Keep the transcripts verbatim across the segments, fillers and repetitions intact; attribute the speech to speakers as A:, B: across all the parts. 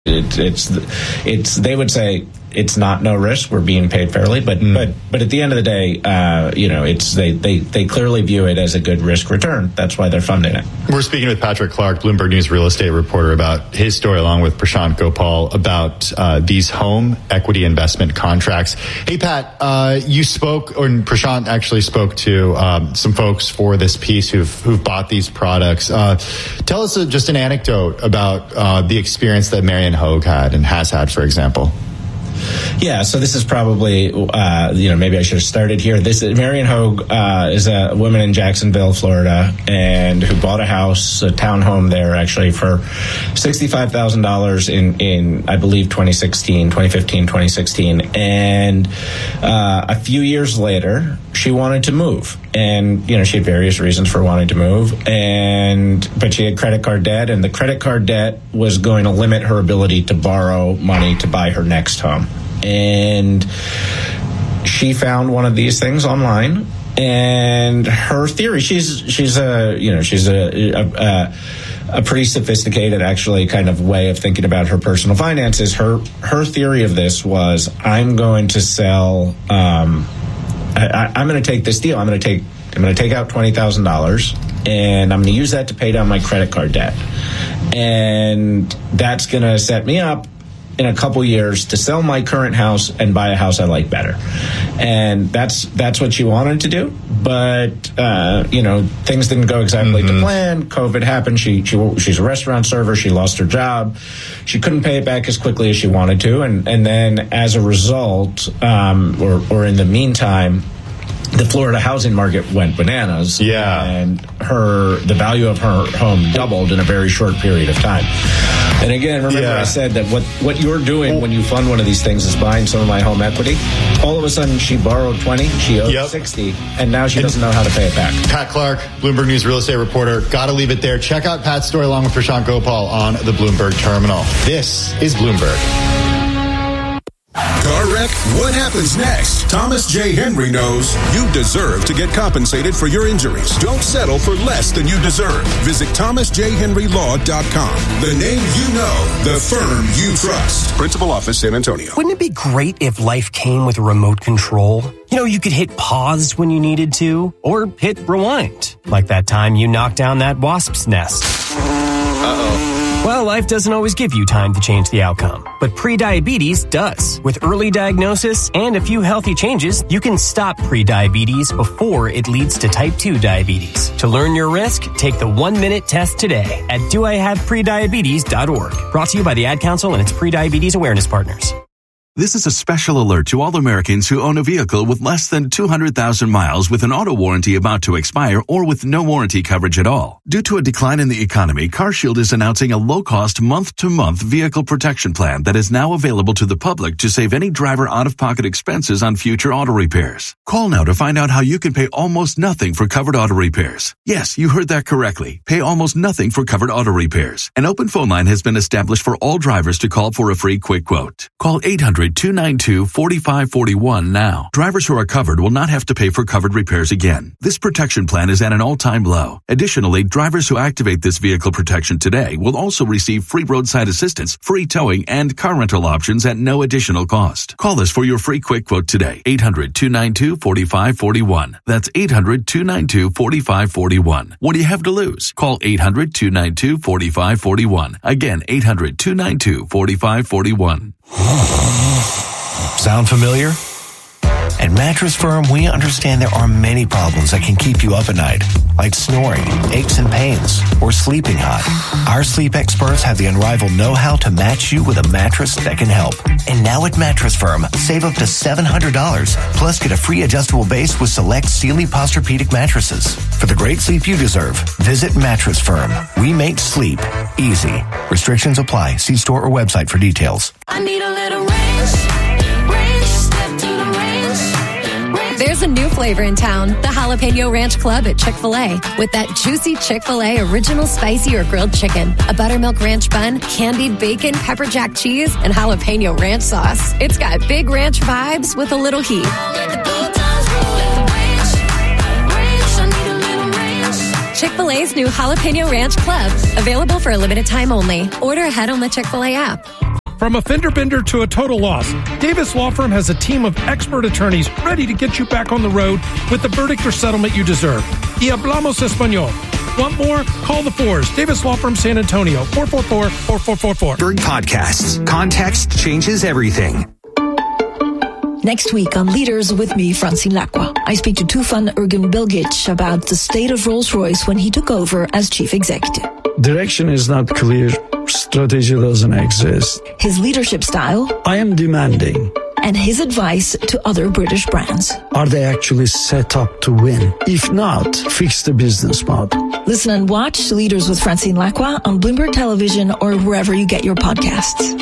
A: It, it's it's they would say it's not no risk. We're being paid fairly, but mm. but but at the end of the day, uh, you know, it's they, they they clearly view it as a good risk return. That's why they're funding it.
B: We're speaking with Patrick Clark, Bloomberg News real estate reporter, about his story, along with Prashant Gopal, about uh, these home equity investment contracts. Hey, Pat, uh, you spoke, or Prashant actually spoke to um, some folks for this piece who've who've bought these products. Uh, tell us a, just an anecdote about uh, the experience that Marian Hogue had and has had, for example.
A: Yeah, so this is probably, uh, you know, maybe I should have started here. This Marian Hogue uh, is a woman in Jacksonville, Florida, and who bought a house, a townhome there, actually, for sixty-five thousand dollars in, in, I believe, twenty sixteen, twenty fifteen, twenty sixteen. And uh, a few years later, she wanted to move. And, you know, she had various reasons for wanting to move. And but she had credit card debt, and the credit card debt was going to limit her ability to borrow money to buy her next home. And she found one of these things online, and her theory, she's she's a you know she's a a, a pretty sophisticated, actually, kind of way of thinking about her personal finances. Her her theory of this was, I'm going to sell. Um, I, I'm going to take this deal. I'm going to take I'm going to take out twenty thousand dollars, and I'm going to use that to pay down my credit card debt, and that's going to set me up in a couple years to sell my current house and buy a house I like better. And that's that's what she wanted to do. But, uh, you know, things didn't go exactly mm-hmm. to plan. COVID happened. She, she She's a restaurant server. She lost her job. She couldn't pay it back as quickly as she wanted to. And, and then as a result, um, or, or in the meantime, the Florida housing market went bananas.
B: Yeah.
A: And her the value of her home doubled in a very short period of time. And again, remember yeah. I said that what, what you're doing when you fund one of these things is buying some of my home equity. All of a sudden, she borrowed twenty, she owed yep. sixty, and now she and doesn't know how to pay it back.
B: Pat Clark, Bloomberg News real estate reporter. Got to leave it there. Check out Pat's story along with Prashant Gopal on the Bloomberg terminal. This is Bloomberg.
C: Car wreck? What happens next? Thomas J. Henry knows you deserve to get compensated for your injuries. Don't settle for less than you deserve. Visit thomas j henry law dot com. The name you know, the firm you trust. Principal office, San Antonio.
D: Wouldn't it be great if life came with a remote control? You know, you could hit pause when you needed to, or hit rewind. Like that time you knocked down that wasp's nest. Uh-oh. Well, life doesn't always give you time to change the outcome, but prediabetes does. With early diagnosis and a few healthy changes, you can stop prediabetes before it leads to type two diabetes. To learn your risk, take the one-minute test today at do I have prediabetes dot org. Brought to you by the Ad Council and its prediabetes awareness partners.
E: This is a special alert to all Americans who own a vehicle with less than two hundred thousand miles with an auto warranty about to expire or with no warranty coverage at all. Due to a decline in the economy, CarShield is announcing a low-cost month-to-month vehicle protection plan that is now available to the public to save any driver out-of-pocket expenses on future auto repairs. Call now to find out how you can pay almost nothing for covered auto repairs. Yes, you heard that correctly. Pay almost nothing for covered auto repairs. An open phone line has been established for all drivers to call for a free quick quote. Call eight hundred, two nine two, four five four one now. Drivers who are covered will not have to pay for covered repairs again. This protection plan is at an all-time low. Additionally, drivers who activate this vehicle protection today will also receive free roadside assistance, free towing, and car rental options at no additional cost. Call us for your free quick quote today. eight hundred, two nine two, four five four one. That's eight hundred, two nine two, four five four one. What do you have to lose? Call eight hundred, two nine two, four five four one. Again, eight hundred, two nine two, four five four one.
F: Sound familiar? At Mattress Firm, we understand there are many problems that can keep you up at night, like snoring, aches and pains, or sleeping hot. Our sleep experts have the unrivaled know-how to match you with a mattress that can help. And now at Mattress Firm, save up to seven hundred dollars, plus get a free adjustable base with select Sealy Posturepedic mattresses. For the great sleep you deserve, visit Mattress Firm. We make sleep easy. Restrictions apply. See store or website for details.
G: I need a little range.
H: There's a new flavor in town, the Jalapeno Ranch Club at Chick-fil-A. With that juicy Chick-fil-A original spicy or grilled chicken, a buttermilk ranch bun, candied bacon, pepper jack cheese, and jalapeno ranch sauce. It's got big ranch vibes with a little heat. Chick-fil-A's new Jalapeno Ranch Club, available for a limited time only. Order ahead on the Chick-fil-A app.
G: From a fender bender to a total loss, Davis Law Firm has a team of expert attorneys ready to get you back on the road with the verdict or settlement you deserve. Y hablamos español. Want more? Call the Fours. Davis Law Firm, San Antonio, four four four, four four four four.
I: Berg Podcasts. Context changes everything.
J: Next week on Leaders with me, Francine Lacqua, I speak to Tufan Ergun Bilgic about the state of Rolls-Royce when he took over as chief executive.
K: Direction is not clear. Strategy doesn't exist.
J: His leadership style.
K: I am demanding.
J: And his advice to other British brands.
K: Are they actually set up to win? If not, fix the business model.
J: Listen and watch Leaders with Francine Lacqua on Bloomberg Television or wherever you get your podcasts.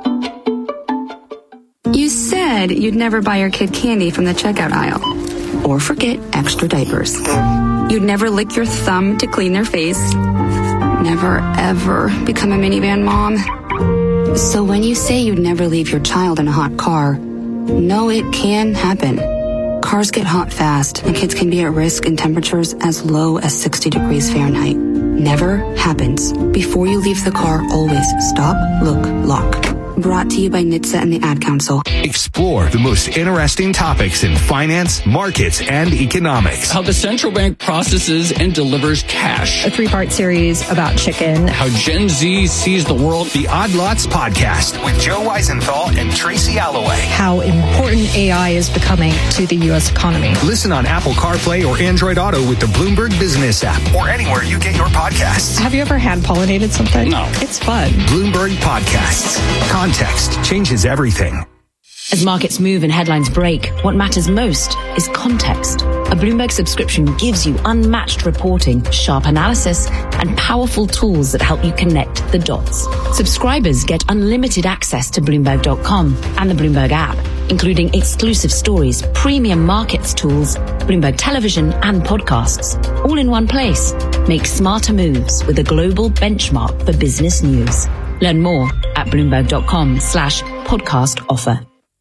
L: You said you'd never buy your kid candy from the checkout aisle. Or forget extra diapers. You'd never lick your thumb to clean their face. Never, ever become a minivan mom. So when you say you'd never leave your child in a hot car, no, it can happen. Cars get hot fast, and kids can be at risk in temperatures as low as sixty degrees Fahrenheit. Never happens. Before you leave the car, always stop, look, lock. Brought to you by N H T S A and the Ad Council.
I: Explore the most interesting topics in finance, markets, and economics.
M: How the central bank processes and delivers cash.
N: A three-part series about chicken.
M: How Gen Z sees the world.
I: The Odd Lots Podcast with Joe Weisenthal and Tracy Alloway.
N: How important A I is becoming to the U S economy.
I: Listen on Apple CarPlay or Android Auto with the Bloomberg Business app or anywhere you get your podcasts.
N: Have you ever hand-pollinated something?
M: No.
N: It's fun.
I: Bloomberg Podcasts. Context changes everything.
O: As markets move and headlines break, what matters most is context. A Bloomberg subscription gives you unmatched reporting, sharp analysis, and powerful tools that help you connect the dots. Subscribers get unlimited access to Bloomberg dot com and the Bloomberg app, including exclusive stories, premium markets tools, Bloomberg television, and podcasts, all in one place. Make smarter moves with a global benchmark for business news. Learn more at Bloomberg dot com slash podcast offer.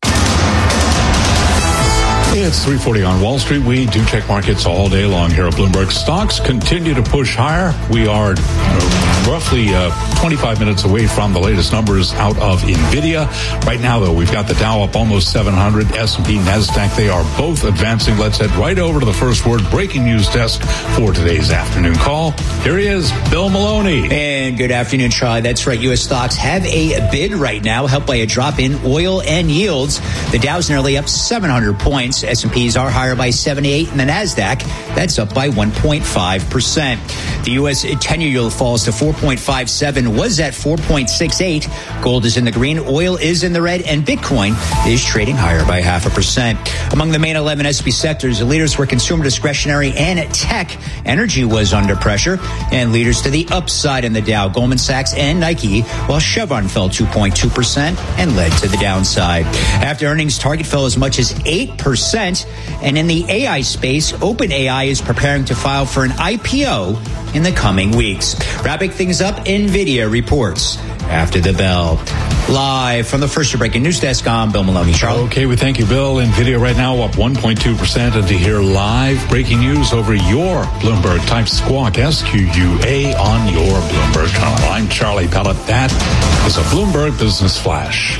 P: It's three forty on Wall Street. We do check markets all day long here at Bloomberg. Stocks continue to push higher. We are uh, roughly uh, twenty-five minutes away from the latest numbers out of NVIDIA. Right now, though, we've got the Dow up almost seven hundred. S and P, NASDAQ, they are both advancing. Let's head right over to the first word breaking news desk for today's afternoon call. Here he is, Bill Maloney.
Q: And good afternoon, Charlie. That's right. U S stocks have a bid right now, helped by a drop in oil and yields. The Dow's nearly up seven hundred points. S and P's are higher by seventy-eight, and the NASDAQ, that's up by one point five percent. The U S ten-year yield falls to four point five seven, was at four point six eight. Gold is in the green, oil is in the red, and Bitcoin is trading higher by half a percent. Among the main eleven S and P sectors, the leaders were consumer discretionary and tech. Energy was under pressure, and leaders to the upside in the Dow, Goldman Sachs and Nike, while Chevron fell two point two percent and led to the downside. After earnings, Target fell as much as eight percent. And in the A I space, OpenAI is preparing to file for an I P O in the coming weeks. Wrapping things up, NVIDIA reports after the bell. Live from the first breaking news desk, I'm Bill Maloney. Charlie.
P: Okay, we thank you, Bill. NVIDIA right now up one point two percent. And to hear live breaking news over your Bloomberg, type Squawk, S Q U A, on your Bloomberg channel. I'm Charlie Pellet. That is a Bloomberg Business Flash.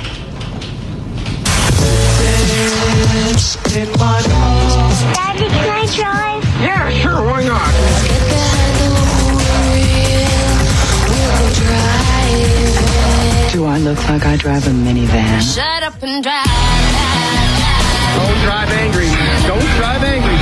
R: Daddy, can I drive?
S: Yeah, sure, why not?
T: Do I look like I drive a minivan?
R: Shut up and drive.
S: Don't drive angry. Don't drive angry.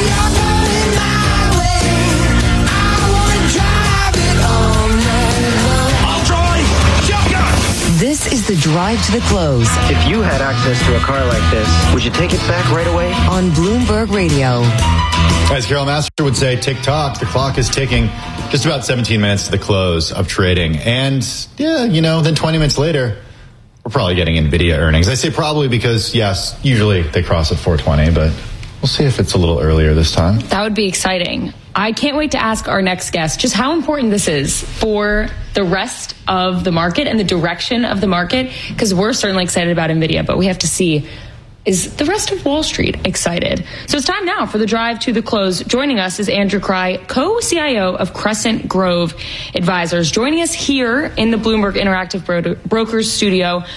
R: I'll drive. Shotgun.
U: This is the drive to the close.
V: If you had access to a car like this, would you take it back right away?
U: On Bloomberg Radio.
B: As Carol Master would say, tick tock, the clock is ticking. Just about seventeen minutes to the close of trading. And yeah, you know, then twenty minutes later, we're probably getting NVIDIA earnings. I say probably because, yes, usually they cross at four twenty, but we'll see if it's a little earlier this time.
W: That would be exciting. I can't wait to ask our next guest just how important this is for the rest of the market and the direction of the market, because we're certainly excited about NVIDIA, but we have to see, is the rest of Wall Street excited? So it's time now for the drive to the close. Joining us is Andrew Cry, co-C I O of Crescent Grove Advisors, joining us here in the Bloomberg Interactive Bro- Brokers studio.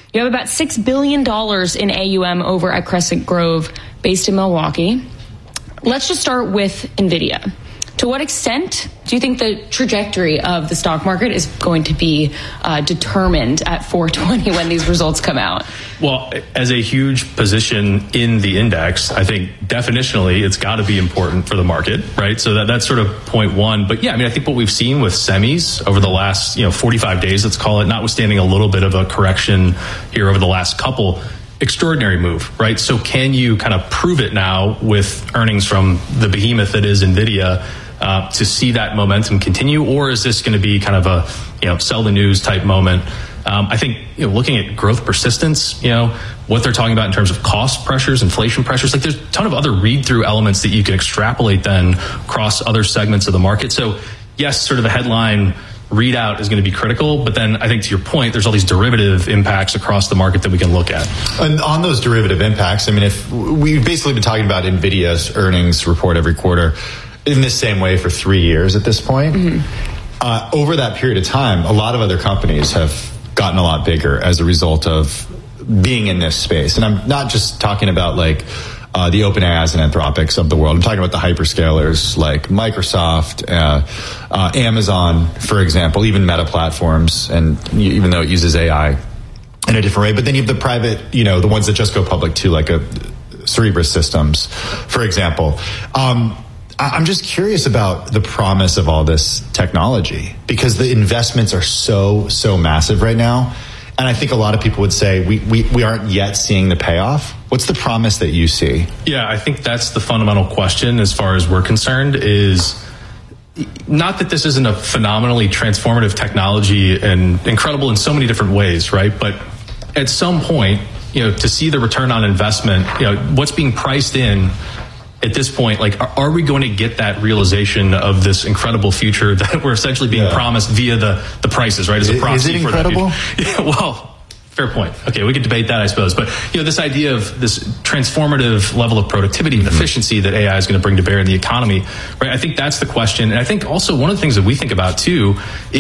W: You have about six billion dollars in A U M over at Crescent Grove, based in Milwaukee. Let's just start with NVIDIA. To what extent do you think the trajectory of the stock market is going to be uh, determined at four twenty when these results come out?
A: Well, as a huge position in the index, I think definitionally it's got to be important for the market, right? So that, that's sort of point one. But yeah, I mean, I think what we've seen with semis over the last, you know, forty-five days, let's call it, notwithstanding a little bit of a correction here over the last couple, extraordinary move, right? So can you kind of prove it now with earnings from the behemoth that is NVIDIA uh, to see that momentum continue? Or is this going to be kind of a, you know, sell the news type moment? Um, I think, you know, looking at growth persistence, you know, what they're talking about in terms of cost pressures, inflation pressures, like there's a ton of other read-through elements that you can extrapolate then across other segments of the market. So yes, sort of the headline readout is going to be critical, but then I think to your point, there's all these derivative impacts across the market that we can look at.
B: And on those derivative impacts, I mean, if we've basically been talking about NVIDIA's earnings report every quarter in this same way for three years at this point, mm-hmm. uh, over that period of time, a lot of other companies have gotten a lot bigger as a result of being in this space. And I'm not just talking about like uh, the OpenAIs and Anthropics of the world. I'm talking about the hyperscalers like Microsoft, uh, uh, Amazon, for example, even Meta platforms, and even though it uses A I in a different way. But then you have the private, you know, the ones that just go public too, like a Cerebras Systems, for example. Um, I'm just curious about the promise of all this technology because the investments are so, so massive right now. And I think a lot of people would say we, we, we aren't yet seeing the payoff. What's the promise that you see?
A: Yeah, I think that's the fundamental question as far as we're concerned is not that this isn't a phenomenally transformative technology and incredible in so many different ways, right? But at some point, you know, to see the return on investment, you know, what's being priced in at this point, like, are, are we going to get that realization of this incredible future that we're essentially being yeah. promised via the, the prices, right? As a proxy
B: is it incredible?
A: For that yeah, well, fair point. Okay, we could debate that, I suppose. But, you know, this idea of this transformative level of productivity and mm-hmm. efficiency that A I is going to bring to bear in the economy, right? I think that's the question. And I think also one of the things that we think about, too,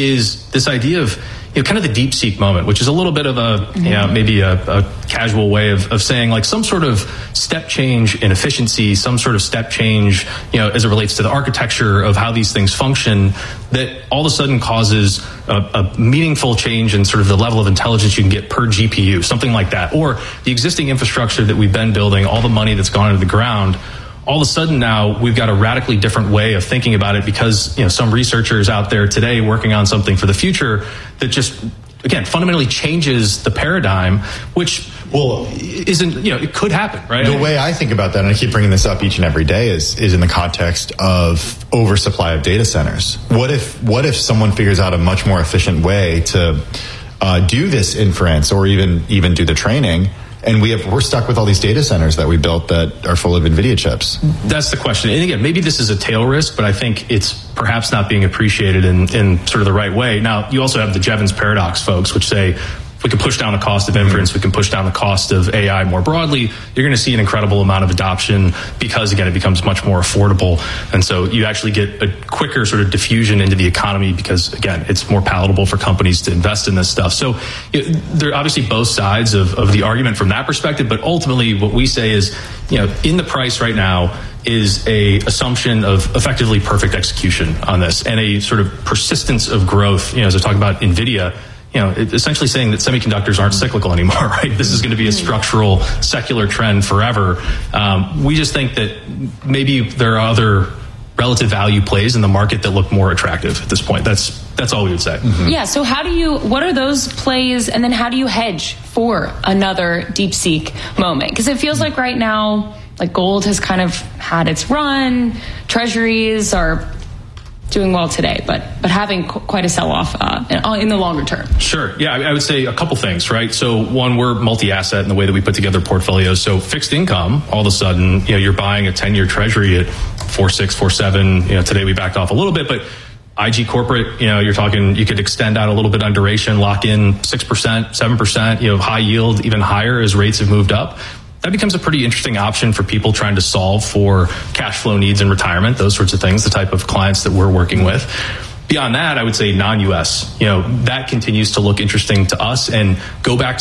A: is this idea of, you know, kind of the DeepSeek moment, which is a little bit of a, you know, maybe a, a casual way of, of saying like some sort of step change in efficiency, some sort of step change, you know, as it relates to the architecture of how these things function that all of a sudden causes a, a meaningful change in sort of the level of intelligence you can get per G P U, something like that. Or the existing infrastructure that we've been building, all the money that's gone into the ground, all of a sudden now we've got a radically different way of thinking about it because, you know, some researchers out there today working on something for the future that just, again, fundamentally changes the paradigm, which, well, isn't, you know, it could happen, right?
B: The way I think about that, and I keep bringing this up each and every day, is is in the context of oversupply of data centers. What if what if someone figures out a much more efficient way to uh, do this inference or even even do the training? And we have, we're stuck with all these data centers that we built that are full of NVIDIA chips.
A: That's the question. And again, maybe this is a tail risk, but I think it's perhaps not being appreciated in, in sort of the right way. Now, you also have the Jevons paradox, folks, which say, if we can push down the cost of inference, we can push down the cost of A I more broadly, you're going to see an incredible amount of adoption because, again, it becomes much more affordable. And so you actually get a quicker sort of diffusion into the economy because, again, it's more palatable for companies to invest in this stuff. So you know, there are obviously both sides of, of the argument from that perspective, but ultimately what we say is, you know, in the price right now is a assumption of effectively perfect execution on this and a sort of persistence of growth. You know, as I talk about NVIDIA, you know, essentially saying that semiconductors aren't cyclical anymore, right? This is going to be a structural, secular trend forever. Um, we just think that maybe there are other relative value plays in the market that look more attractive at this point. That's that's all we would say.
W: Mm-hmm. Yeah. So how do you? What are those plays, and then how do you hedge for another DeepSeek moment? Because it feels like right now, like gold has kind of had its run. Treasuries are doing well today, but but having qu- quite a sell-off uh, in, in the longer term.
A: Sure. Yeah, I, I would say a couple things, right? So one, we're multi-asset in the way that we put together portfolios. So fixed income, all of a sudden, you know, you're buying a ten-year treasury at four six, four seven. You know, today we backed off a little bit, but I G corporate, you know, you're talking, you could extend out a little bit on duration, lock in six percent, seven percent, you know, high yield, even higher as rates have moved up. That becomes a pretty interesting option for people trying to solve for cash flow needs in retirement, those sorts of things, the type of clients that we're working with. Beyond that, I would say non-U S. You know, that continues to look interesting to us. And go back to the first couple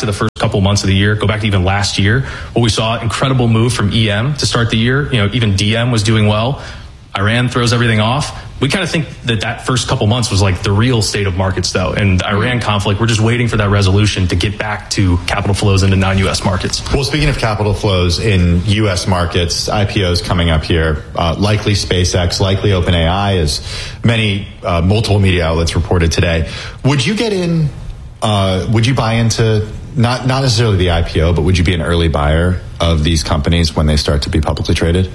A: couple months of the year, go back to even last year, what we saw, incredible move from E M to start the year. You know, even D M was doing well. Iran throws everything off. We kind of think that that first couple months was like the real state of markets, though. And the Iran conflict, we're just waiting for that resolution to get back to capital flows into non-U S markets.
B: Well, speaking of capital flows in U S markets, I P Os coming up here, uh, likely SpaceX, likely OpenAI, as many uh, multiple media outlets reported today. Would you get in, uh, would you buy into, not, not necessarily the I P O, but would you be an early buyer of these companies when they start to be publicly traded?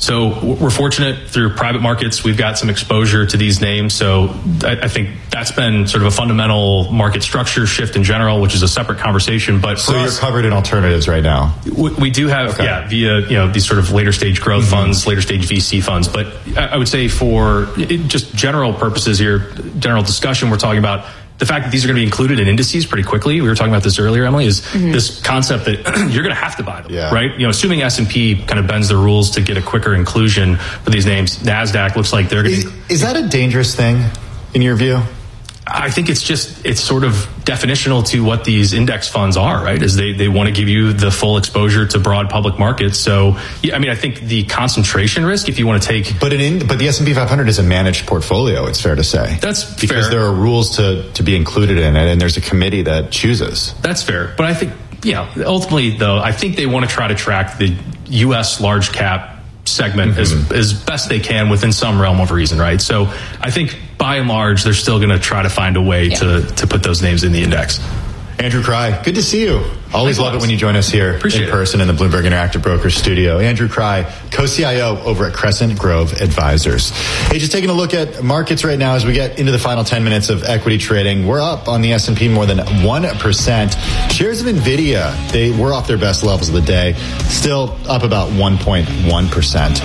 A: So we're fortunate through private markets. We've got some exposure to these names. So I, I think that's been sort of a fundamental market structure shift in general, which is a separate conversation. But
B: so
A: you're
B: us, covered in alternatives right now.
A: We, we do have, okay. yeah, via you know these sort of later stage growth mm-hmm. funds, later stage V C funds. But I, I would say for it, just general purposes here, general discussion, we're talking about the fact that these are going to be included in indices pretty quickly. We were talking about this earlier, Emily, is mm-hmm. this concept that you're going to have to buy them, yeah. right? You know, assuming S and P kind of bends the rules to get a quicker inclusion for these names, NASDAQ looks like they're going to...
B: Is, is that a dangerous thing in your view?
A: I think it's just, it's sort of definitional to what these index funds are, right? Is they, they want to give you the full exposure to broad public markets. So, yeah, I mean, I think the concentration risk, if you want to take...
B: But an in, but the S and P five hundred is a managed portfolio, it's fair to say.
A: That's
B: because
A: fair.
B: there are rules to, to be included in it, and there's a committee that chooses.
A: That's fair. But I think, you know, ultimately, though, I think they want to try to track the U S large cap segment mm-hmm. as, as best they can within some realm of reason, right? So I think by and large, they're still going to try to find a way yeah. to, to put those names in the index.
B: Andrew Cry, good to see you. Always
A: Likewise.
B: Love it when you join us here
A: Appreciate
B: in person
A: it.
B: in the Bloomberg Interactive Brokers studio. Andrew Cry, co-C I O over at Crescent Grove Advisors. Hey, just taking a look at markets right now as we get into the final ten minutes of equity trading. We're up on the S and P more than one percent. Shares of NVIDIA, they were off their best levels of the day, still up about one point one percent.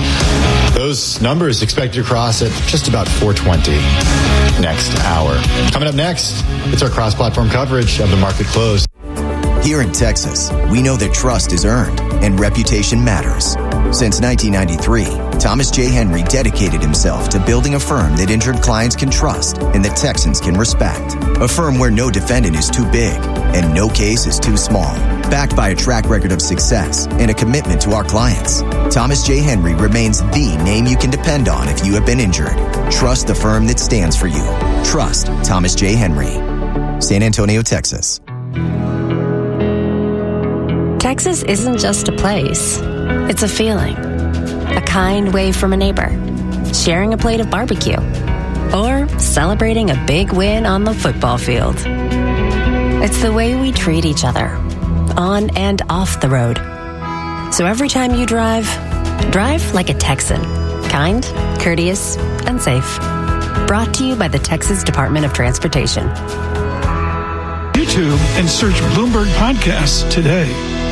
B: Those numbers expected to cross at just about four twenty next hour. Coming up next, it's our cross-platform coverage of the market close.
C: Here in Texas, we know that trust is earned and reputation matters. Since nineteen ninety-three, Thomas J. Henry dedicated himself to building a firm that injured clients can trust and that Texans can respect. A firm where no defendant is too big and no case is too small. Backed by a track record of success and a commitment to our clients, Thomas J. Henry remains the name you can depend on if you have been injured. Trust the firm that stands for you. Trust Thomas J. Henry. San Antonio, Texas.
H: Texas isn't just a place. It's a feeling. A kind wave from a neighbor. Sharing a plate of barbecue. Or celebrating a big win on the football field. It's the way we treat each other. On and off the road. So every time you drive, drive like a Texan. Kind, courteous, and safe. Brought to you by the Texas Department of Transportation.
G: YouTube and search Bloomberg Podcasts today.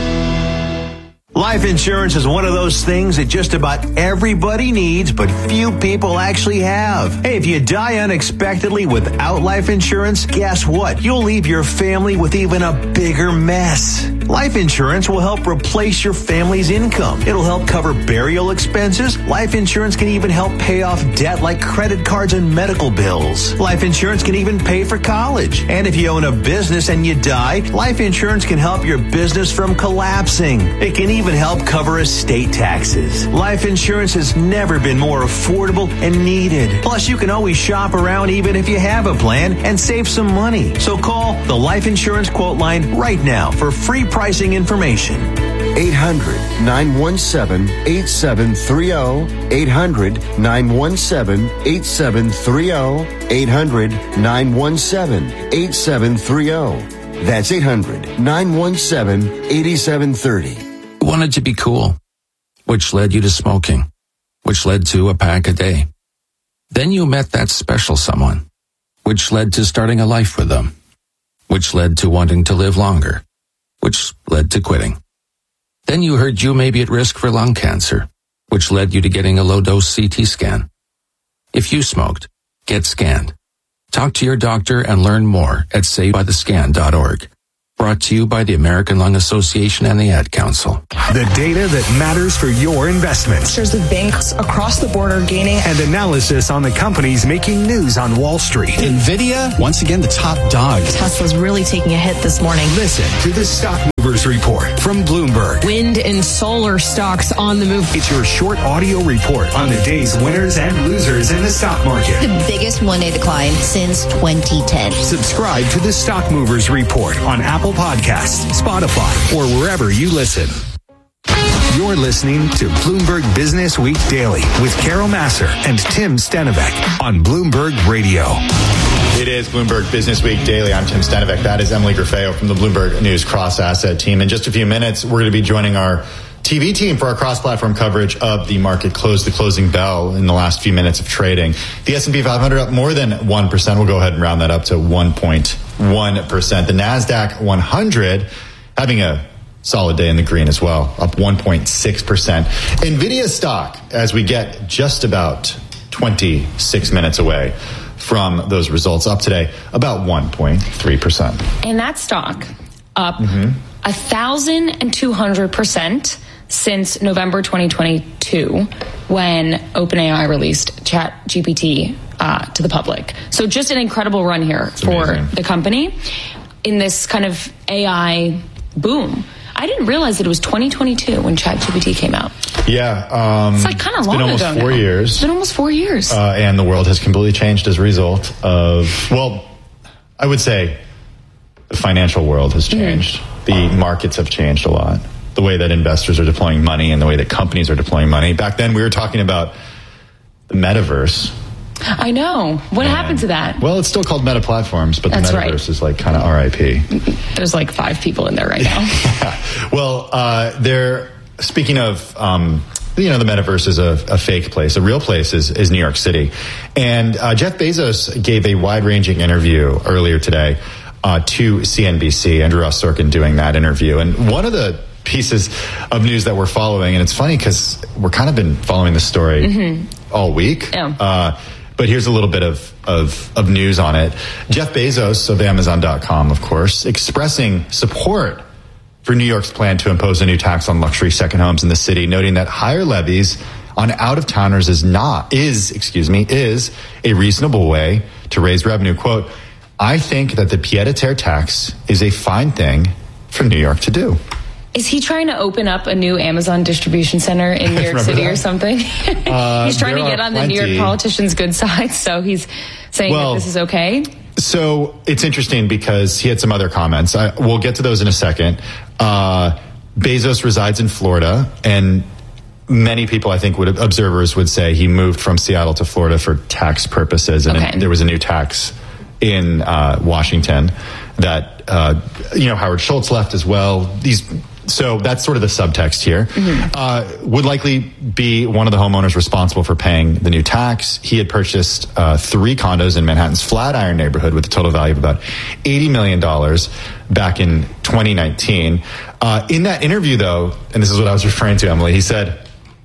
D: Life insurance is one of those things that just about everybody needs, but few people actually have. Hey, if you die unexpectedly without life insurance, guess what? You'll leave your family with even a bigger mess. Life insurance will help replace your family's income. It'll help cover burial expenses. Life insurance can even help pay off debt like credit cards and medical bills. Life insurance can even pay for college. And if you own a business and you die, life insurance can help your business from collapsing. It can even help cover estate taxes. Life insurance has never been more affordable and needed. Plus, you can always shop around even if you have a plan and save some money. So call the Life Insurance Quote Line right now for free pricing information.
E: eight hundred, nine one seven, eight seven three zero. eight hundred, nine one seven, eight seven three zero. eight hundred, nine one seven, eight seven three zero. That's eight hundred, nine one seven, eight seven three zero.
X: Wanted to be cool, which led you to smoking, which led to a pack a day. Then you met that special someone, which led to starting a life with them, which led to wanting to live longer, which led to quitting. Then you heard you may be at risk for lung cancer, which led you to getting a low-dose C T scan. If you smoked, get scanned. Talk to your doctor and learn more at save by the scan dot org. Brought to you by the American Lung Association and the Ad Council.
I: The data that matters for your investments.
Y: Shares of banks across the board are gaining.
I: And analysis on the companies making news on Wall Street.
Z: NVIDIA, once again, the top dog.
Y: Tesla's really taking a hit this morning.
I: Listen to the stock Movers Report from Bloomberg.
F: Wind and solar stocks on the move.
I: It's your short audio report on the day's winners and losers in the stock market.
J: The biggest one-day decline since twenty ten.
I: Subscribe to the Stock Movers Report on Apple Podcasts, Spotify, or wherever you listen. You're listening to Bloomberg Business Week Daily with Carol Massar and Tim Stenovec on Bloomberg Radio.
B: It is Bloomberg Business Week Daily. I'm Tim Stenovec. That is Emily Graffeo from the Bloomberg News Cross Asset team. In just a few minutes, we're going to be joining our T V team for our cross-platform coverage of the market close, the closing bell in the last few minutes of trading. The S and P five hundred up more than one percent. We'll go ahead and round that up to one point one percent. The NASDAQ one hundred having a solid day in the green as well, up one point six percent. NVIDIA stock, as we get just about twenty-six minutes away from those results, up today about one point three percent.
W: And that stock up mm-hmm. one thousand two hundred percent since November twenty twenty-two, when OpenAI released ChatGPT uh, to the public. So just an incredible run here it's for amazing. The company in this kind of A I boom. I didn't realize that it was twenty twenty-two when ChatGPT came out.
B: Yeah. Um,
W: it's like kind of long
B: ago. It's been almost four
W: now.
B: years.
W: It's been almost four years.
B: Uh, and the world has completely changed as a result of, well, I would say the financial world has changed. Mm-hmm. The markets have changed a lot. The way that investors are deploying money and the way that companies are deploying money. Back then, we were talking about the metaverse.
W: I know. What and, happened to that?
B: Well, it's still called Meta Platforms, but
W: That's
B: the metaverse
W: right.
B: is like kind of R I P.
W: There's like five people in there right now.
B: yeah. Well, uh, they're speaking of, um, you know, the metaverse is a, a fake place. A real place is, is New York City. And uh, Jeff Bezos gave a wide-ranging interview earlier today uh, to C N B C. Andrew Ross Sorkin doing that interview. And one of the pieces of news that we're following, and it's funny because we're kind of been following this story mm-hmm. all week.
W: Yeah.
B: Uh, But here's a little bit of, of, of news on it. Jeff Bezos of Amazon dot com, of course, expressing support for New York's plan to impose a new tax on luxury second homes in the city, noting that higher levies on out-of-towners is not, is, excuse me, is a reasonable way to raise revenue. Quote, I think that the pied-à-terre tax is a fine thing for New York to do.
W: Is he trying to open up a new Amazon distribution center in New York City that? or something?
B: Uh,
W: he's trying to get on plenty. the New York politicians' good side, so he's saying
B: well,
W: that this is okay?
B: So it's interesting because he had some other comments. I, we'll get to those in a second. Uh, Bezos resides in Florida, and many people, I think, would observers would say he moved from Seattle to Florida for tax purposes, and okay. it, there was a new tax in uh, Washington that, uh, you know, Howard Schultz left as well. These... So that's sort of the subtext here. Mm-hmm. Uh, would likely be one of the homeowners responsible for paying the new tax. He had purchased uh, three condos in Manhattan's Flatiron neighborhood with a total value of about eighty million dollars back in twenty nineteen. Uh, in that interview, though, and this is what I was referring to, Emily, he said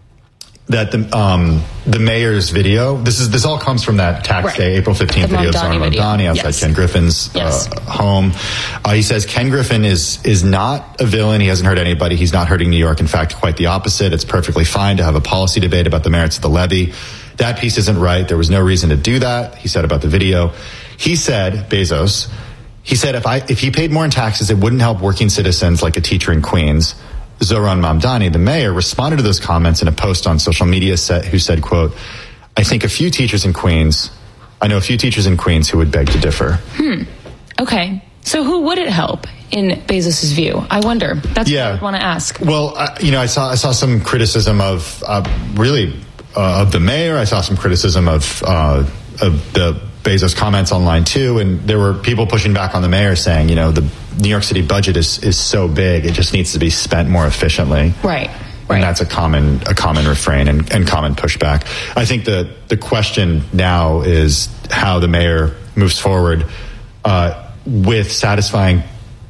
B: that the um, the mayor's video, this is this all comes from that tax right. day, April fifteenth video of Zohran Mamdani outside yes. Ken Griffin's yes. uh, home. Uh, he says Ken Griffin is is not a villain. He hasn't hurt anybody. He's not hurting New York. In fact, quite the opposite. It's perfectly fine to have a policy debate about the merits of the levy. That piece isn't right. There was no reason to do that, he said about the video. He said, Bezos, he said, if I if he paid more in taxes, it wouldn't help working citizens like a teacher in Queens. Zohran Mamdani, the mayor, responded to those comments in a post on social media set who said, quote, I think a few teachers in Queens, I know a few teachers in Queens who would beg to differ.
W: Hmm. Okay. So who would it help in Bezos's view? I wonder. That's yeah. what I would want to ask.
B: Well, uh, you know, I saw I saw some criticism of uh, really uh, of the mayor. I saw some criticism of uh, of the Bezos comments online too, and there were people pushing back on the mayor saying, you know, the New York City budget is, is so big, it just needs to be spent more efficiently.
W: Right.
B: And right. that's a common a common refrain and, and common pushback. I think the the question now is how the mayor moves forward uh, with satisfying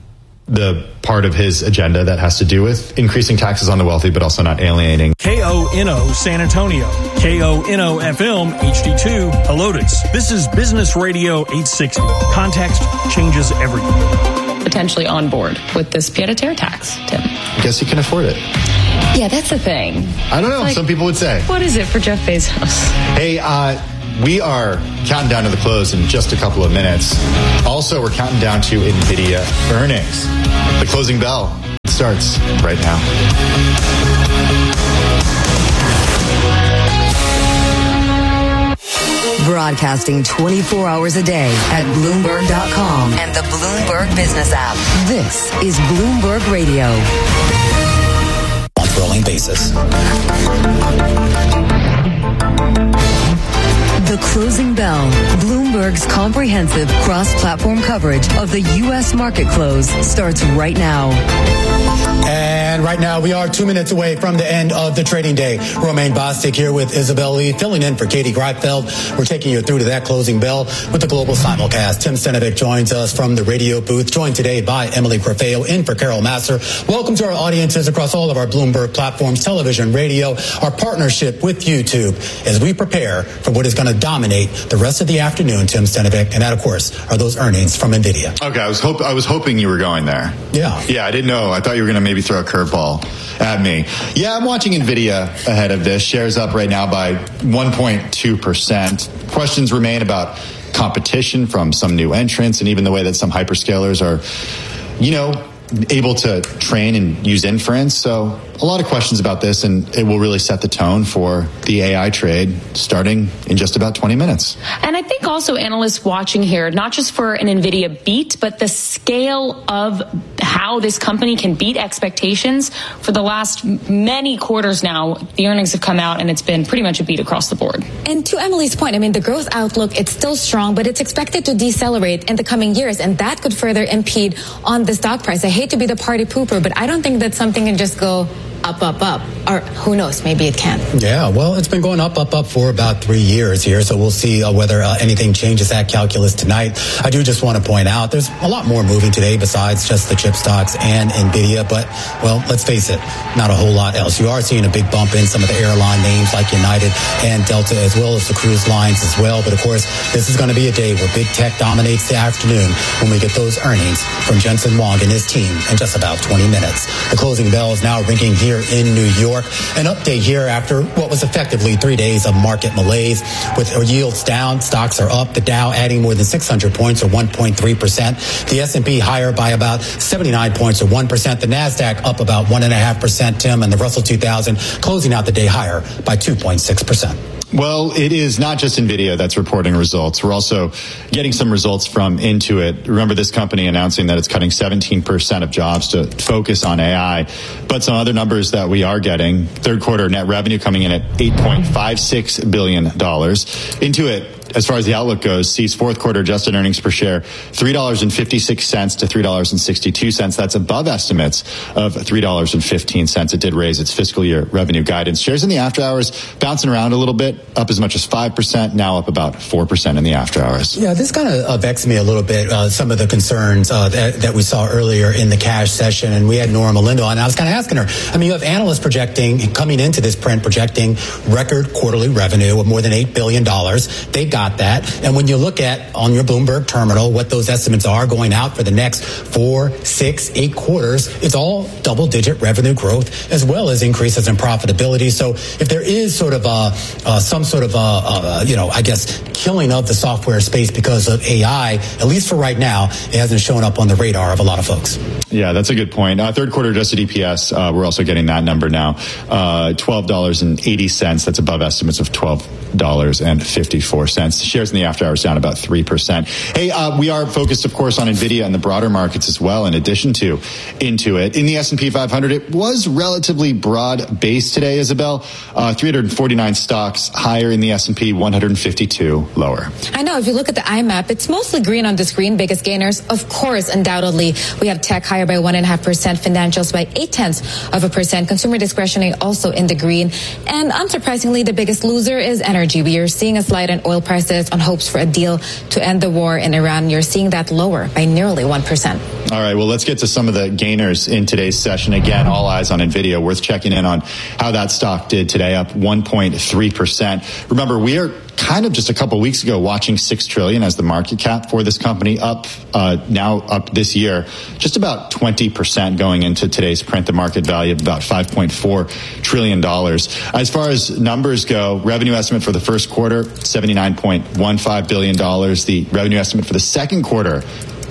B: the part of his agenda that has to do with increasing taxes on the wealthy, but also not alienating.
K: K O N O San Antonio, K O N O F M H D two Helotes. This is Business Radio eight sixty. Context changes everything.
W: Potentially on board with this pied-à-terre tax, Tim.
B: I guess he can afford it.
W: Yeah, that's the thing.
B: I don't know.
W: Like,
B: some people would say.
W: What is it for Jeff Bezos?
B: Hey, uh, we are counting down to the close in just a couple of minutes. Also, we're counting down to NVIDIA earnings. The closing bell starts right now.
U: Broadcasting twenty-four hours a day at Bloomberg dot com and the Bloomberg Business app. This is Bloomberg Radio.
L: On a rolling basis.
U: The Closing Bell, Bloomberg's comprehensive cross-platform coverage of the U S market close, starts right now.
L: And right now, we are two minutes away from the end of the trading day. Romaine Bostic here with Isabel Lee, filling in for Katie Greifeld. We're taking you through to that closing bell with the global simulcast. Tim Stenovic joins us from the radio booth, joined today by Emily Crofeo, in for Carol Masser. Welcome to our audiences across all of our Bloomberg platforms, television, radio, our partnership with YouTube, as we prepare for what is going to dominate the rest of the afternoon, Tim Stenovic. And that, of course, are those earnings from NVIDIA.
B: Okay, I was hope I was hoping you were going there.
L: Yeah.
B: Yeah, I didn't know. I thought you were going to maybe throw a curveball at me. Yeah, I'm watching NVIDIA ahead of this. Shares up right now by one point two percent. Questions remain about competition from some new entrants and even the way that some hyperscalers are, you know, able to train and use inference. So a lot of questions about this, and it will really set the tone for the A I trade starting in just about twenty minutes.
W: And I think also analysts watching here, not just for an NVIDIA beat, but the scale of how this company can beat expectations. For the last many quarters now, the earnings have come out and it's been pretty much a beat across the board.
M: And to Emily's point, I mean, the growth outlook, it's still strong, but it's expected to decelerate in the coming years, and that could further impede on the stock price. I hate to be the party pooper, but I don't think that something can just go up, up, up. Or who knows, maybe it can.
L: Yeah, well, it's been going up, up, up for about three years here, so we'll see uh, whether uh, anything changes that calculus tonight. I do just want to point out there's a lot more moving today besides just the chip stocks and NVIDIA, but, well, let's face it, not a whole lot else. You are seeing a big bump in some of the airline names like United and Delta, as well as the cruise lines as well. But, of course, this is going to be a day where big tech dominates the afternoon when we get those earnings from Jensen Huang and his team in just about twenty minutes. The closing bell is now ringing here in New York. An update here after what was effectively three days of market malaise, with yields down, stocks are up, the Dow adding more than six hundred points or one point three percent, the S and P higher by about seventy-nine points or one percent, the NASDAQ up about one point five percent, Tim, and the Russell two thousand closing out the day higher by two point six percent.
B: Well, it is not just NVIDIA that's reporting results. We're also getting some results from Intuit. Remember this company announcing that it's cutting seventeen percent of jobs to focus on A I. But some other numbers that we are getting, third quarter net revenue coming in at eight point five six billion dollars. Intuit, as far as the outlook goes, sees fourth quarter adjusted earnings per share three dollars and fifty-six cents to three dollars and sixty-two cents. That's above estimates of three dollars and fifteen cents. It did raise its fiscal year revenue guidance. Shares in the after hours bouncing around a little bit, up as much as five percent, now up about four percent in the after hours.
L: Yeah, this kind of uh, vexed me a little bit, uh, some of the concerns uh, that, that we saw earlier in the cash session. And we had Nora Malindo on, and I was kind of asking her, I mean, you have analysts projecting, coming into this print, projecting record quarterly revenue of more than eight billion dollars. They got that. And when you look at on your Bloomberg terminal what those estimates are going out for the next four, six, eight quarters, it's all double-digit revenue growth as well as increases in profitability. So if there is sort of a, uh, some sort of a, uh, you know, I guess killing of the software space because of A I, at least for right now, it hasn't shown up on the radar of a lot of folks.
B: Yeah, that's a good point. Uh, third quarter adjusted E P S, uh, we're also getting that number now, uh, twelve dollars and eighty cents. That's above estimates of twelve dollars and fifty-four cents. Shares in the after hours down about three percent. Hey, uh, we are focused, of course, on NVIDIA and the broader markets as well, in addition to Intuit. In the S and P five hundred, it was relatively broad-based today, Isabel. Uh, three hundred forty-nine stocks higher in the S and P, one hundred fifty-two lower.
M: I know. If you look at the I map, it's mostly green on the screen. Biggest gainers, of course, undoubtedly, we have tech higher by one and a half percent, financials by eight tenths of a percent, consumer discretionary also in the green, and unsurprisingly, the biggest loser is energy. We are seeing a slide in oil prices on hopes for a deal to end the war in Iran. You're seeing that lower by nearly one percent.
B: All right, well, let's get to some of the gainers in today's session. Again, all eyes on NVIDIA. Worth checking in on how that stock did today, up one point three percent. Remember, we are kind of just a couple weeks ago watching six trillion dollars as the market cap for this company, up uh, now up this year just about twenty percent going into today's print, the market value of about five point four trillion dollars. As far as numbers go, revenue estimate for the first quarter, seventy-nine point one five billion dollars. The revenue estimate for the second quarter,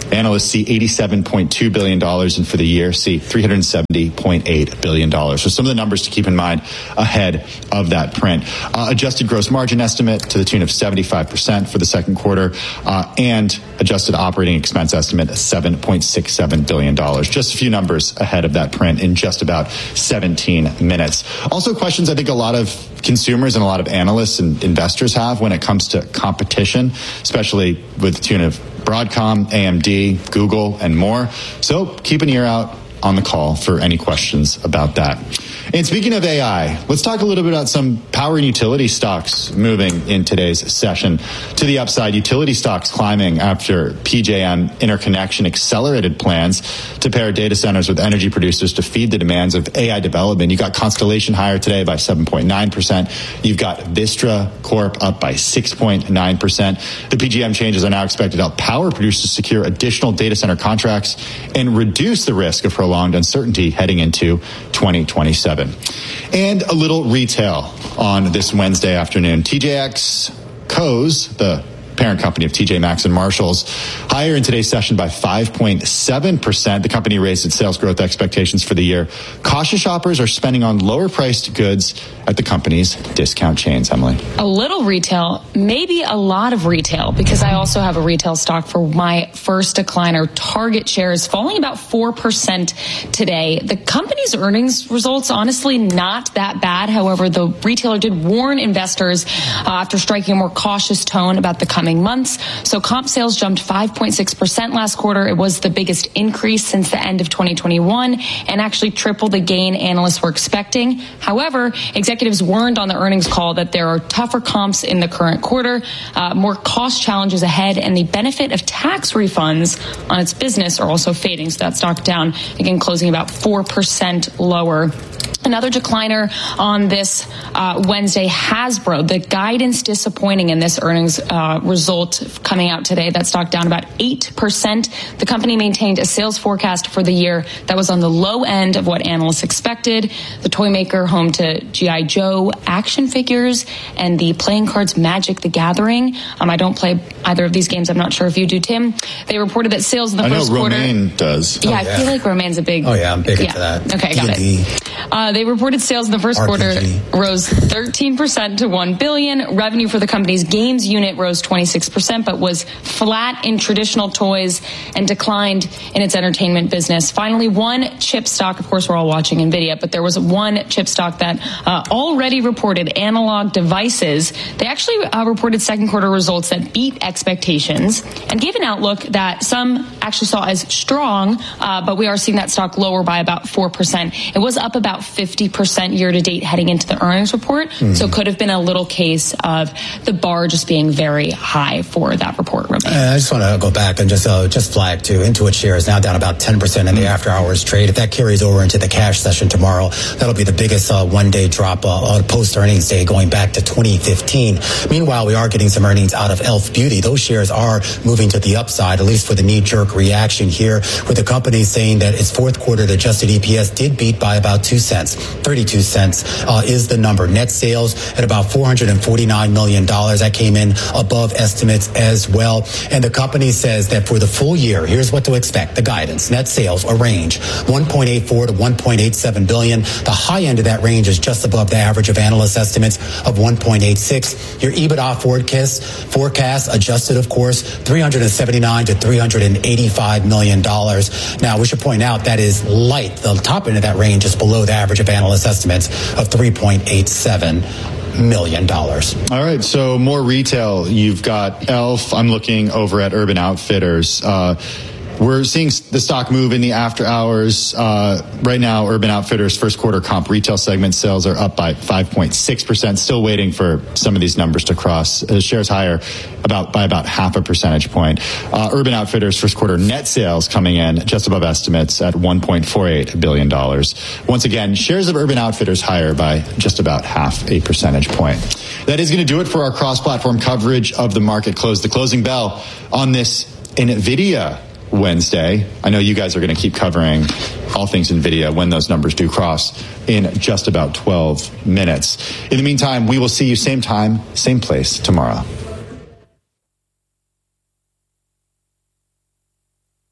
B: Analysts see eighty-seven point two billion dollars, and for the year see three hundred seventy point eight billion dollars. So some of the numbers to keep in mind ahead of that print. Uh, adjusted gross margin estimate to the tune of seventy-five percent for the second quarter, uh, and adjusted operating expense estimate of seven point six seven billion dollars. Just a few numbers ahead of that print in just about seventeen minutes. Also questions I think a lot of consumers and a lot of analysts and investors have when it comes to competition, especially with the tune of Broadcom, A M D, Google, and more. So keep an ear out on the call for any questions about that. And speaking of A I, let's talk a little bit about some power and utility stocks moving in today's session. To the upside, utility stocks climbing after P J M Interconnection accelerated plans to pair data centers with energy producers to feed the demands of A I development. You got Constellation higher today by seven point nine percent. You've got Vistra Corp up by six point nine percent. The P J M changes are now expected to help power producers secure additional data center contracts and reduce the risk of prolonged uncertainty heading into twenty twenty-seven. And a little retail on this Wednesday afternoon. T J X Co's, the parent company of T J Maxx and Marshalls, higher in today's session by five point seven percent. The company raised its sales growth expectations for the year. Cautious shoppers are spending on lower priced goods at the company's discount chains. Emily?
W: A little retail, maybe a lot of retail, because I also have a retail stock for my first decliner. Target shares falling about four percent today. The company's earnings results, honestly, not that bad. However, the retailer did warn investors uh, after striking a more cautious tone about the coming months. So comp sales jumped five point six percent last quarter. It was the biggest increase since the end of twenty twenty-one and actually triple the gain analysts were expecting. However, executives warned on the earnings call that there are tougher comps in the current quarter, uh, more cost challenges ahead, and the benefit of tax refunds on its business are also fading. So that stock down, again, closing about four percent lower. Another decliner on this uh, Wednesday, Hasbro. The guidance disappointing in this earnings uh, result coming out today. That stock down about eight percent. The company maintained a sales forecast for the year that was on the low end of what analysts expected. The toy maker, home to G I. Joe action figures and the playing cards Magic the Gathering. Um, I don't play either of these games. I'm not sure if you do, Tim. They reported that sales in the
B: I
W: first
B: know
W: quarter.
B: Romaine does.
W: Yeah,
B: Oh,
W: I
B: yeah.
W: feel like Romaine's a big.
L: Oh, yeah, I'm big
W: yeah.
L: into that.
W: Okay, got
L: D and D.
W: it. Uh, they reported sales in the first
L: R P G.
W: quarter rose thirteen percent to one billion dollars. Revenue for the company's games unit rose twenty-six percent, but was flat in traditional toys and declined in its entertainment business. Finally, one chip stock, of course, we're all watching NVIDIA, but there was one chip stock that uh, already reported, Analog Devices. They actually uh, reported second quarter results that beat expectations and gave an outlook that some actually saw as strong, uh, but we are seeing that stock lower by about four percent. It was up about fifty percent year to date heading into the earnings report. Mm. So it could have been a little case of the bar just being very high for that report.
L: Uh, I just want to go back and just uh, just flag to Intuit shares now down about ten percent in the after hours trade. If that carries over into the cash session tomorrow, that'll be the biggest uh, one day drop uh, post earnings day going back to twenty fifteen. Meanwhile, we are getting some earnings out of Elf Beauty. Those shares are moving to the upside, at least for the knee jerk reaction here, with the company saying that its fourth quarter adjusted E P S did beat by about two cents. thirty-two cents uh, is the number. Net sales at about four hundred forty-nine million dollars. That came in above estimates as well. And the company says that for the full year, here's what to expect. The guidance, net sales, a range, one point eight four to one point eight seven billion. The high end of that range is just above the average of analyst estimates of one point eight six. Your EBITDA forecast, forecast adjusted, of course, three hundred seventy-nine to three hundred eighty-five million dollars. Now, we should point out that is light. The top end of that range is below the average of analyst estimates of three point eight seven million dollars.
B: All right, so more retail. You've got Elf. I'm looking over at Urban Outfitters. Uh, We're seeing the stock move in the after hours. Uh, right now, Urban Outfitters' first quarter comp retail segment sales are up by five point six percent. Still waiting for some of these numbers to cross. The shares higher about by about half a percentage point. Uh, Urban Outfitters' first quarter net sales coming in just above estimates at one point four eight billion dollars. Once again, shares of Urban Outfitters higher by just about half a percentage point. That is going to do it for our cross-platform coverage of the market close. The closing bell on this NVIDIA Wednesday. I know you guys are going to keep covering all things NVIDIA when those numbers do cross in just about twelve minutes. In the meantime, we will see you same time, same place tomorrow.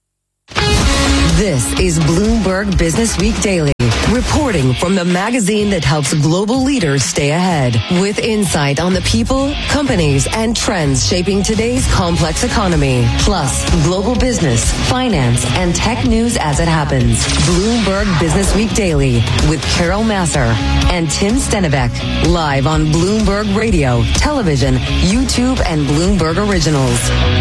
U: This is Bloomberg Business Week Daily, reporting from the magazine that helps global leaders stay ahead, with insight on the people, companies, and trends shaping today's complex economy, plus global business, finance, and tech news as it happens. Bloomberg Business Week Daily with Carol Massar and Tim Stenivek, live on Bloomberg Radio, television, YouTube, and Bloomberg Originals.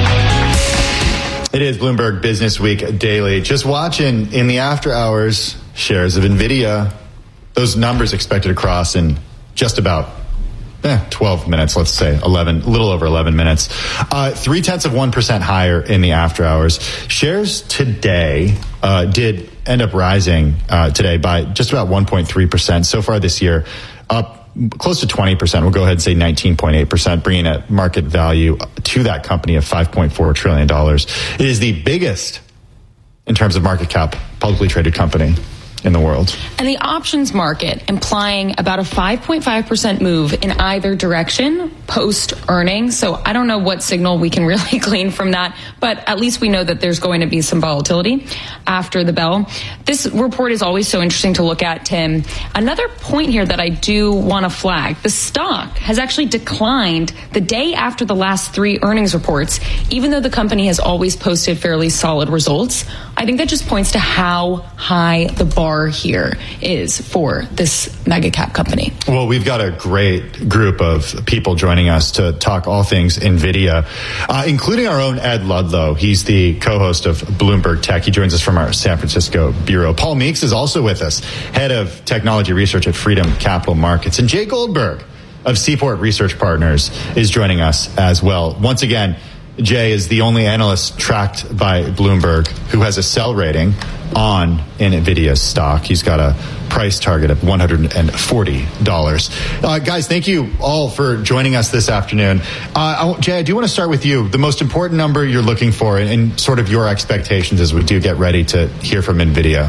B: It is Bloomberg Business Week Daily. Just watching in the after hours, shares of NVIDIA, those numbers expected to cross in just about eh, twelve minutes, let's say eleven, a little over eleven minutes. Uh, three tenths of one percent higher in the after hours. Shares today uh, did end up rising uh, today by just about one point three percent. So far this year, up close to twenty percent. We'll go ahead and say nineteen point eight percent, bringing a market value to that company of five point four trillion dollars. It is the biggest, in terms of market cap, publicly traded company in the world.
W: And the options market implying about a five point five percent move in either direction post earnings. So I don't know what signal we can really glean from that, but at least we know that there's going to be some volatility after the bell. This report is always so interesting to look at, Tim. Another point here that I do want to flag, the stock has actually declined the day after the last three earnings reports, even though the company has always posted fairly solid results. I think that just points to how high the bar here is for this mega cap company.
B: Well, we've got a great group of people joining us to talk all things NVIDIA, uh, including our own Ed Ludlow. He's the co-host of Bloomberg Tech. He joins us from our San Francisco bureau. Paul Meeks is also with us, head of technology research at Freedom Capital Markets. And Jay Goldberg of Seaport Research Partners is joining us as well. Once again, Jay is the only analyst tracked by Bloomberg who has a sell rating on NVIDIA stock. He's got a price target of one hundred forty dollars. Uh, guys, thank you all for joining us this afternoon. Uh, I, Jay, I do want to start with you. The most important number you're looking for and, and sort of your expectations as we do get ready to hear from NVIDIA.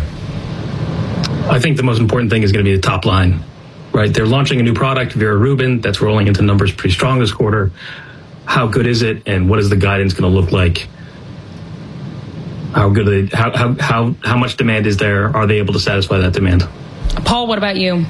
A: I think the most important thing is going to be the top line, right? They're launching a new product, Vera Rubin, that's rolling into numbers pretty strong this quarter. How good is it, and what is the guidance going to look like? How good are they, how, how how how much demand is there? Are they able to satisfy that demand?
W: Paul, what about you?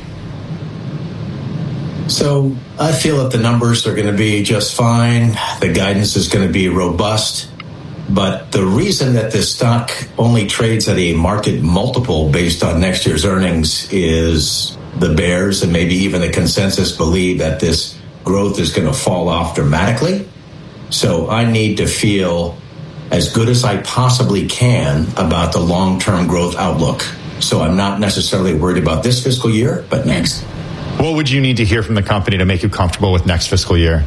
N: So I feel that the numbers are going to be just fine. The guidance is going to be robust. But the reason that this stock only trades at a market multiple based on next year's earnings is the bears and maybe even the consensus believe that this growth is going to fall off dramatically. So I need to feel as good as I possibly can about the long-term growth outlook. So I'm not necessarily worried about this fiscal year, but next.
B: What would you need to hear from the company to make you comfortable with next fiscal year?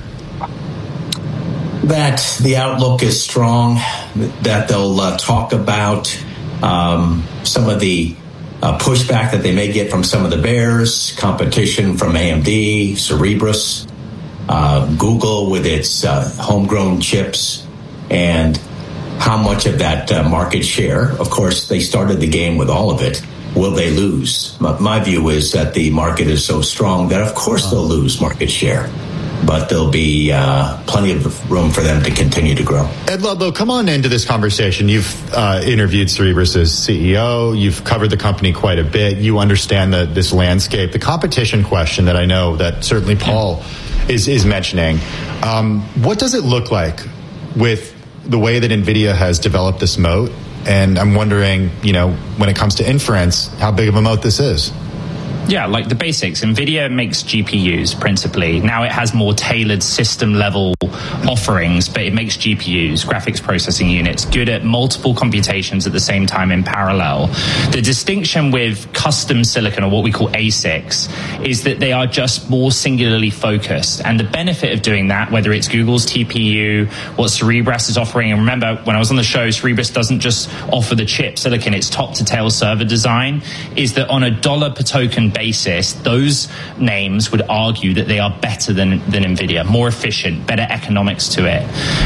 N: That the outlook is strong, that they'll uh, talk about um, some of the uh, pushback that they may get from some of the bears, competition from A M D, Cerebras, Uh, Google with its uh, homegrown chips, and how much of that uh, market share. Of course, they started the game with all of it. Will they lose? My, my view is that the market is so strong that, of course, they'll lose market share. But there'll be uh, plenty of room for them to continue to grow.
B: Ed Ludlow, come on into this conversation. You've uh, interviewed Cerebras' C E O. You've covered the company quite a bit. You understand the, this landscape. The competition question that I know that certainly Paul is, is mentioning. Um, what does it look like with the way that NVIDIA has developed this moat? And I'm wondering, you know, when it comes to inference, how big of a moat this is.
O: Yeah, like the basics. NVIDIA makes G P Us principally. Now it has more tailored system level offerings, but it makes G P Us, graphics processing units, good at multiple computations at the same time in parallel. The distinction with custom silicon, or what we call A SICs, is that they are just more singularly focused. And the benefit of doing that, whether it's Google's T P U, what Cerebras is offering, and remember, when I was on the show, Cerebras doesn't just offer the chip silicon, it's top to tail server design, is that on a dollar per token basis, those names would argue that they are better than, than NVIDIA, more efficient, better economics to it. But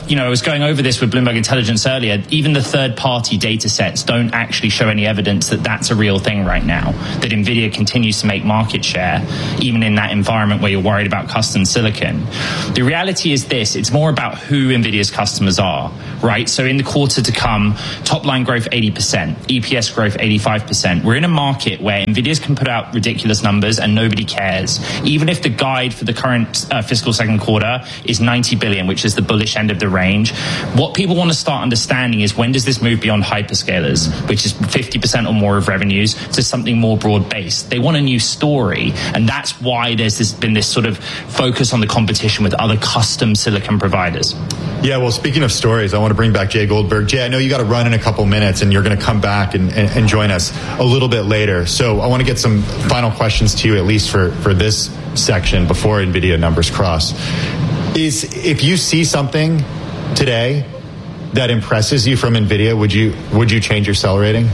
O: you know, I was going over this with Bloomberg Intelligence earlier. Even the third-party data sets don't actually show any evidence that that's a real thing right now, that NVIDIA continues to make market share, even in that environment where you're worried about custom silicon. The reality is this, it's more about who NVIDIA's customers are, right? So in the quarter to come, top-line growth eighty percent, E P S growth eighty-five percent. We're in a market where NVIDIA can put out ridiculous numbers and nobody cares. Even if the guide for the current uh, fiscal second quarter is ninety billion, which is the bullish end of the range. What people want to start understanding is when does this move beyond hyperscalers, which is fifty percent or more of revenues, to something more broad-based. They want a new story, and that's why there's this, been this sort of focus on the competition with other custom silicon providers.
B: Yeah, well, speaking of stories, I want to bring back Jay Goldberg. Jay, I know you got to run in a couple minutes, and you're going to come back and, and, and join us a little bit later. So I want to get some final questions to you, at least for, for this section before NVIDIA numbers cross. Is if you see something today that impresses you from NVIDIA, would you would you change your sell rating?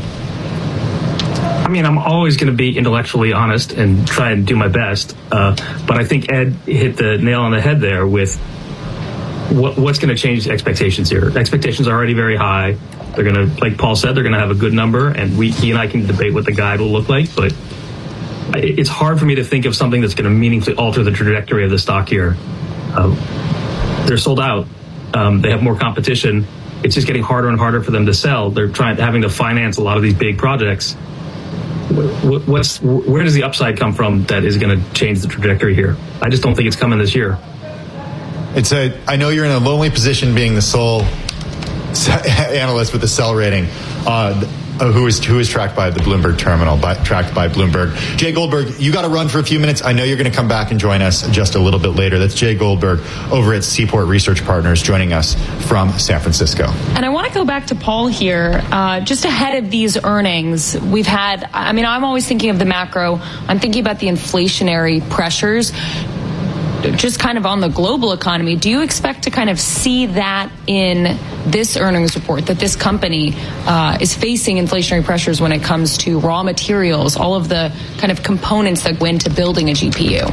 P: I mean, I'm always going to be intellectually honest and try and do my best. Uh, but I think Ed hit the nail on the head there with what, what's going to change expectations here. Expectations are already very high. They're going to, like Paul said, they're going to have a good number, and we, he and I can debate what the guide will look like. But it's hard for me to think of something that's going to meaningfully alter the trajectory of the stock here. Um, they're sold out. Um, they have more competition. It's just getting harder and harder for them to sell. They're trying, having to finance a lot of these big projects. What's, where does the upside come from that is going to change the trajectory here? I just don't think it's coming this year.
B: It's a. I know you're in a lonely position being the sole analyst with the sell rating. Uh, who is who is tracked by the Bloomberg terminal, by, tracked by Bloomberg. Jay Goldberg, you got to run for a few minutes. I know you're going to come back and join us just a little bit later. That's Jay Goldberg over at Seaport Research Partners joining us from San Francisco.
W: And I want to go back to Paul here. Uh, just ahead of these earnings, we've had, I mean, I'm always thinking of the macro. I'm thinking about the inflationary pressures. Just kind of on the global economy, do you expect to kind of see that in this earnings report, that this company uh, is facing inflationary pressures when it comes to raw materials, all of the kind of components that go into building a G P U?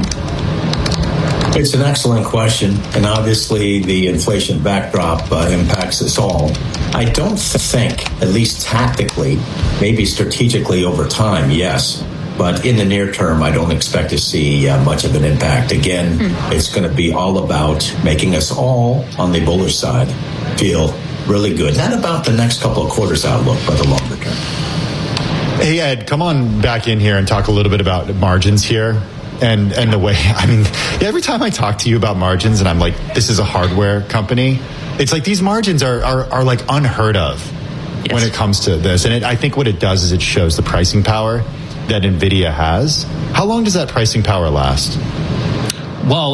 N: It's an excellent question, and obviously the inflation backdrop uh, impacts us all. I don't think, at least tactically, maybe strategically over time, yes. But in the near term, I don't expect to see uh, much of an impact. Again, mm. it's going to be all about making us all on the bullish side feel really good. Not about the next couple of quarters outlook, but the longer term.
B: Hey, Ed, come on back in here and talk a little bit about margins here. And and the way, I mean, every time I talk to you about margins and I'm like, this is a hardware company, it's like these margins are, are, are like unheard of yes. when it comes to this. And it, I think what it does is it shows the pricing power that NVIDIA has. How long does that pricing power last?
O: Well,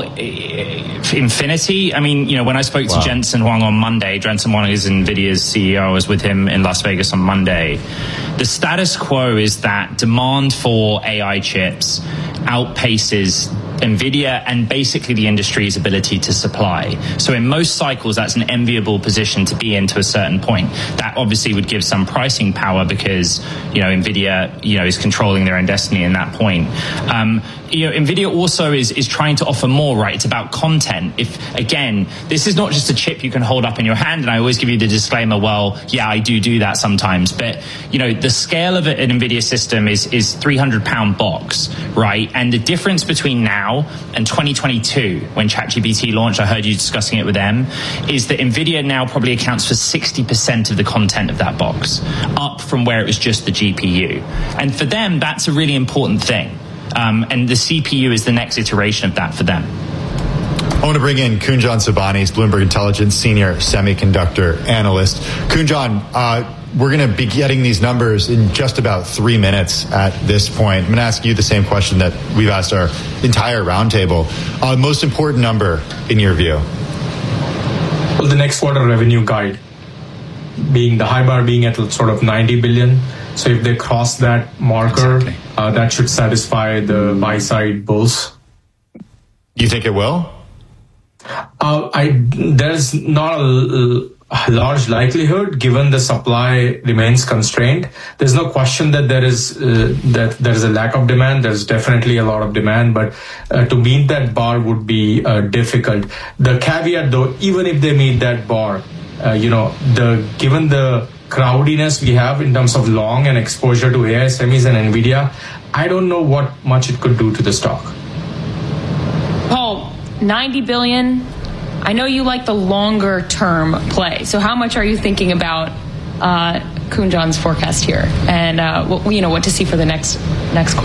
O: infinity. I mean, you know, when I spoke
B: wow.
O: to Jensen Huang on Monday, Jensen Huang is NVIDIA's C E O. I was with him in Las Vegas on Monday. The status quo is that demand for A I chips outpaces NVIDIA and basically the industry's ability to supply. So in most cycles, that's an enviable position to be in to a certain point. That obviously would give some pricing power because, you know, NVIDIA, you know, is controlling their own destiny in that point. Um, you know, NVIDIA also is, is trying to offer more, right? It's about content. If, again, this is not just a chip you can hold up in your hand, and I always give you the disclaimer, well, yeah, I do do that sometimes, but, you know, the scale of an NVIDIA system is, is three hundred pound box, right? And the difference between now and twenty twenty-two, when ChatGPT launched, I heard you discussing it with them, is that NVIDIA now probably accounts for sixty percent of the content of that box, up from where it was just the G P U. And for them, that's a really important thing. Um, and the C P U is the next iteration of that for them.
B: I want to bring in Kunjan Sobhani, Bloomberg Intelligence Senior Semiconductor Analyst. Kunjan, uh, we're going to be getting these numbers in just about three minutes at this point. I'm going to ask you the same question that we've asked our entire roundtable. Uh, most important number in your view?
Q: Well, the next quarter revenue guide, being the high bar being at sort of ninety billion. So if they cross that marker, exactly. uh, that should satisfy the buy side bulls.
B: You think it will?
Q: Uh, I there's not a large likelihood, given the supply remains constrained. There's no question that there is uh, that there is a lack of demand. There's definitely a lot of demand, but uh, to meet that bar would be uh, difficult. The caveat, though, even if they meet that bar, uh, you know, the given the crowdiness we have in terms of long and exposure to A I semis and Nvidia, I don't know what much it could do to the stock.
W: Paul, ninety billion. I know you like the longer term play. So how much are you thinking about uh, Kunjan's forecast here, and uh, what, you know what to see for the next next quarter?